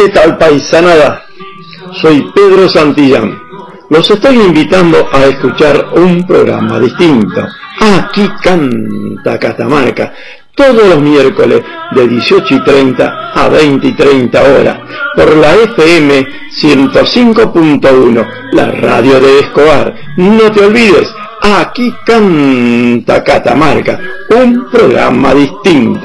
¿Qué tal, paisanada? Soy Pedro Santillán. Los estoy invitando a escuchar un programa distinto. Aquí canta Catamarca, todos los miércoles de 18:30 a 20:30 horas, por la FM 105.1, la radio de Escobar. No te olvides, aquí canta Catamarca, un programa distinto.